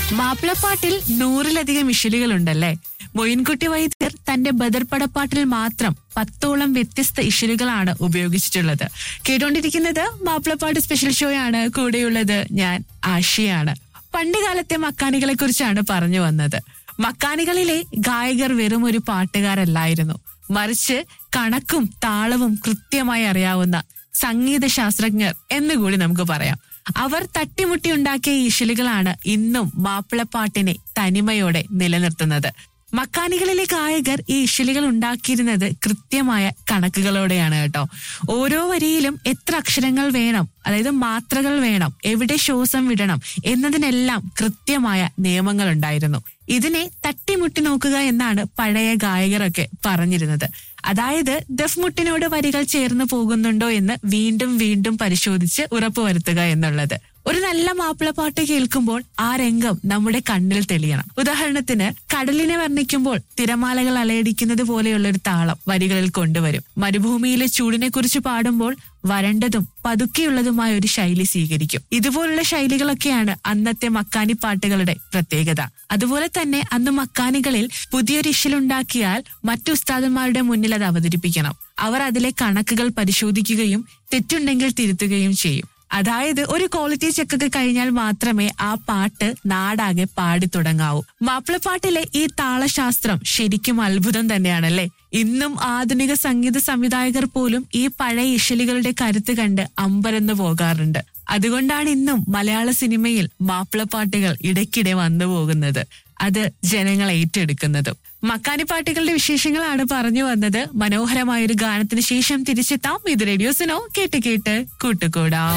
മാപ്പിളപ്പാട്ടിൽ 100-ലധികം ഇശലുകളുണ്ടല്ലേ? മൊയിൻകുട്ടി വൈദ്യർ തന്റെ ബദർപടപ്പാട്ടിൽ മാത്രം 10ഓളം വ്യത്യസ്ത ഇശലുകളാണ് ഉപയോഗിച്ചിട്ടുള്ളത്. കേട്ടുകൊണ്ടിരിക്കുന്നത് മാപ്പിളപ്പാട്ട് സ്പെഷ്യൽ ഷോയാണ്. കൂടെയുള്ളത് ഞാൻ ആഷിയാണ്. പണ്ടുകാലത്തെ മക്കാനികളെ കുറിച്ചാണ് പറഞ്ഞു വന്നത്. മക്കാനികളിലെ ഗായകർ വെറും ഒരു പാട്ടുകാരല്ലായിരുന്നു, മറിച്ച് കണക്കും താളവും കൃത്യമായി അറിയാവുന്ന സംഗീത ശാസ്ത്രജ്ഞർ എന്നുകൂടി നമുക്ക് പറയാം. അവർ തട്ടിമുട്ടി ഉണ്ടാക്കിയ ഇശലുകളാണ് ഇന്നും മാപ്പിളപ്പാട്ടിനെ തനിമയോടെ നിലനിർത്തുന്നത്. മക്കാനികളിലെ ഗായകർ ഈ ഇശലുകൾ ഉണ്ടാക്കിയിരുന്നത് കൃത്യമായ കണക്കുകളോടെയാണ് കേട്ടോ. ഓരോ വരിയിലും എത്ര അക്ഷരങ്ങൾ വേണം, അതായത് മാത്രകൾ വേണം, എവിടെ ശ്വാസം വിടണം എന്നതിനെല്ലാം കൃത്യമായ നിയമങ്ങൾ ഉണ്ടായിരുന്നു. ഇതിനെ തട്ടിമുട്ടി നോക്കുക എന്നാണ് പഴയ ഗായകരൊക്കെ പറഞ്ഞിരുന്നത്. അതായത് ദഫ്മുട്ടിനോട് വരികൾ ചേർന്ന് പോകുന്നുണ്ടോ എന്ന് വീണ്ടും വീണ്ടും പരിശോധിച്ച് ഉറപ്പുവരുത്തുക എന്നുള്ളത്. ഒരു നല്ല മാപ്പിളപ്പാട്ട് കേൾക്കുമ്പോൾ ആ രംഗം നമ്മുടെ കണ്ണിൽ തെളിയണം. ഉദാഹരണത്തിന്, കടലിനെ വർണ്ണിക്കുമ്പോൾ തിരമാലകൾ അലയടിക്കുന്നത് പോലെയുള്ള ഒരു താളം വരികളിൽ കൊണ്ടുവരും. മരുഭൂമിയിലെ ചൂടിനെ കുറിച്ച് പാടുമ്പോൾ വരണ്ടതും പതുക്കെയുള്ളതുമായ ഒരു ശൈലി സ്വീകരിക്കും. ഇതുപോലുള്ള ശൈലികളൊക്കെയാണ് അന്നത്തെ മക്കാനി പാട്ടുകളുടെ പ്രത്യേകത. അതുപോലെ തന്നെ അന്ന് മക്കാനികളിൽ പുതിയൊരു ഇശലുണ്ടാക്കിയാൽ മറ്റു ഉസ്താദന്മാരുടെ മുന്നിൽ അത് അവതരിപ്പിക്കണം. അവർ അതിലെ കണക്കുകൾ പരിശോധിക്കുകയും തെറ്റുണ്ടെങ്കിൽ തിരുത്തുകയും ചെയ്യും. അതായത് ഒരു ക്വാളിറ്റി ചെക്കൊക്കെ കഴിഞ്ഞാൽ മാത്രമേ ആ പാട്ട് നാടാകെ പാടി തുടങ്ങാവൂ. മാപ്പിളപ്പാട്ടിലെ ഈ താളശാസ്ത്രം ശരിക്കും അത്ഭുതം തന്നെയാണല്ലേ? ഇന്നും ആധുനിക സംഗീത സംവിധായകർ പോലും ഈ പഴയ ഇശലുകളുടെ കരുത്ത് കണ്ട് അമ്പരന്ന് പോകാറുണ്ട്. അതുകൊണ്ടാണ് ഇന്നും മലയാള സിനിമയിൽ മാപ്പിളപ്പാട്ടുകൾ ഇടയ്ക്കിടെ വന്നു പോകുന്നത്, അത് ജനങ്ങൾ ഏറ്റെടുക്കുന്നതും. മക്കാനി പാട്ടുകളുടെ വിശേഷങ്ങളാണ് പറഞ്ഞു വന്നത്. മനോഹരമായൊരു ഗാനത്തിന് ശേഷം തിരിച്ചെത്താം. ഇത് റേഡിയോ സുനോ, കേട്ട് കേട്ട് കൂട്ടുകൂടാം.